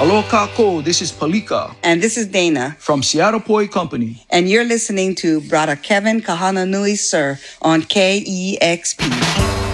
Aloha kako, this is Palika And this is Dana. from Seattle Poi Company. And you're listening to Brother Kevin Kahana Nui Sir on KEXP.